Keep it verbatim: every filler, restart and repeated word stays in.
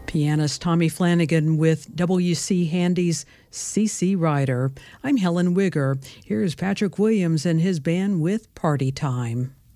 Pianist Tommy Flanagan with W C Handy's C C Rider. I'm Helen Wigger. Here's Patrick Williams and his band with Party Time.